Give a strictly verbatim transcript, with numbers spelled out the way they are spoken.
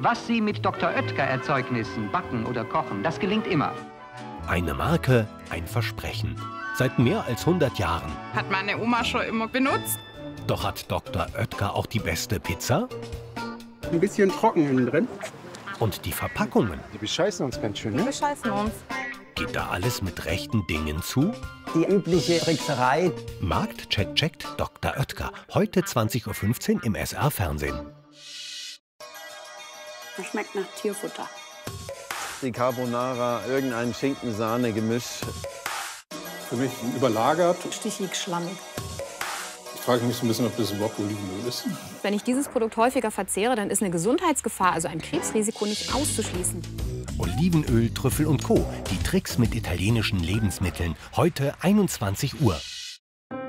Was Sie mit Doktor Oetker-Erzeugnissen backen oder kochen, das gelingt immer. Eine Marke, ein Versprechen. Seit mehr als hundert Jahren. Hat meine Oma schon immer benutzt. Doch hat Doktor Oetker auch die beste Pizza? Ein bisschen trocken innen drin. Und die Verpackungen? Die bescheißen uns ganz schön, ne? Die bescheißen uns. Geht da alles mit rechten Dingen zu? Die übliche Trickserei. Marktcheck checkt Doktor Oetker. Heute zwanzig Uhr fünfzehn im S R-Fernsehen. Das schmeckt nach Tierfutter. Die Carbonara, irgendein Schinken-Sahne-Gemisch. Für mich überlagert. Stichig, schlammig. Ich frage mich so ein bisschen, ob das überhaupt Olivenöl ist. Wenn ich dieses Produkt häufiger verzehre, dann ist eine Gesundheitsgefahr, also ein Krebsrisiko, nicht auszuschließen. Olivenöl, Trüffel und Co. Die Tricks mit italienischen Lebensmitteln. Heute einundzwanzig Uhr.